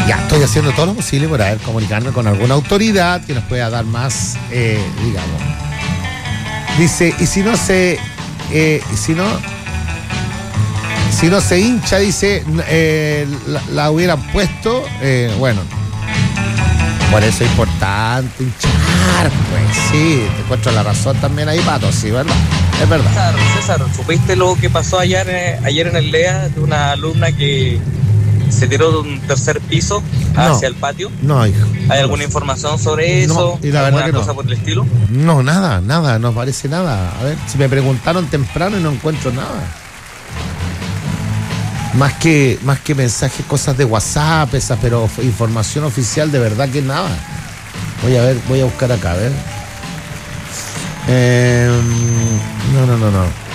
Ya estoy haciendo todo lo posible por comunicarme con alguna autoridad que nos pueda dar más, digamos. Dice, y si no se hincha, dice, la hubieran puesto, bueno, por eso es importante hinchar, pues sí, te encuentro la razón también ahí, Pato, sí, ¿verdad? Es verdad. César, ¿supiste lo que pasó ayer en el LEA de una alumna que se tiró de un tercer piso hacia el patio? No, hijo. ¿Hay alguna información sobre eso? No, y la verdad que cosa no. por el estilo? No, nada, no parece nada. A ver, si me preguntaron temprano y no encuentro nada. Más que mensajes, cosas de WhatsApp, pero información oficial de verdad que nada. Voy a buscar acá, a ver. No.